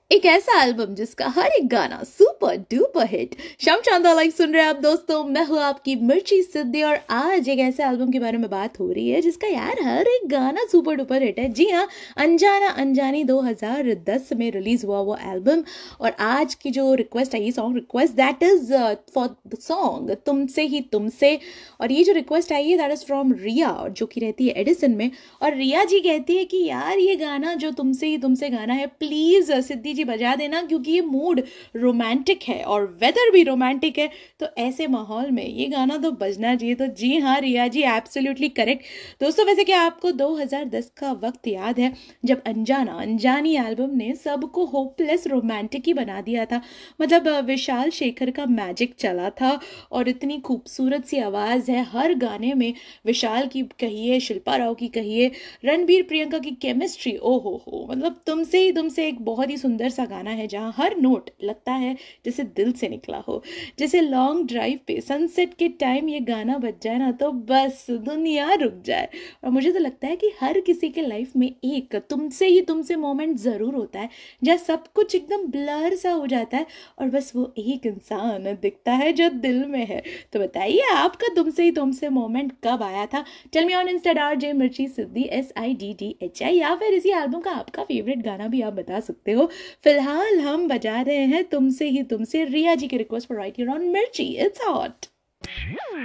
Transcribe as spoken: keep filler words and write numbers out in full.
एक ऐसा एल्बम जिसका हर एक गाना सुपर डुपर हिट। शम चांदा लाइक सुन रहे हैं आप दोस्तों, मैं हूँ आपकी मिर्ची सिद्धि और आज एक ऐसे एल्बम के बारे में बात हो रही है जिसका यार हर एक गाना सुपर डुपर हिट है। जी हाँ, अनजाना अनजानी दो हज़ार दस में रिलीज हुआ वो एल्बम। और आज की जो request I, song request that is for the song तुमसे ही तुमसे। और ये जो रिक्वेस्ट आई है दैट इज फ्रॉम रिया, जो कि रहती है एडिसन में। और रिया जी कहती है कि यार ये गाना जो तुमसे ही तुमसे गाना है प्लीज सिद्धि जी बजा देना, क्योंकि ये मूड रोमांटिक है और वेदर भी रोमांटिक है, तो ऐसे माहौल में ये गाना तो बजना चाहिए। तो जी हाँ रिया जी, एब्सोल्युटली करेक्ट। दोस्तों वैसे क्या आपको दो हज़ार दस का वक्त याद है जब अनजाना अनजानी एल्बम ने सबको होपलेस रोमांटिक ही बना दिया था। मतलब विशाल शेखर का मैजिक चला था और इतनी खूबसूरत सी आवाज़ है हर गाने में। विशाल की कहिए, शिल्पा राव की कहिए, रणबीर प्रियंका की केमिस्ट्री, ओ हो हो मतलब तुमसे ही तुमसे एक बहुत ही सुंदर सा गाना है जहाँ हर नोट लगता है जैसे दिल से निकला हो। जैसे लॉन्ग ड्राइव पे सनसेट के टाइम ये गाना बज जाए ना तो बस दुनिया रुक जाए। और मुझे तो लगता है कि हर किसी के लाइफ में एक तुमसे ही तुमसे मोमेंट ज़रूर होता है जहाँ सब कुछ एकदम ब्लर सा हो जाता है और बस वो एक इंसान दिखता है जो दिल में है। तो बताइए आपका तुमसे ही तुमसे मोमेंट कब आया था? Tell me on Insta R J मिर्ची सिद्धि S I D D H I, या फिर इसी एल्बम का आपका फेवरेट गाना भी आप बता सकते हो। फिलहाल हम बजा रहे हैं तुमसे ही तुमसे, रिया जी के रिक्वेस्ट पर राइट हियर ऑन मिर्ची, इट्स हॉट।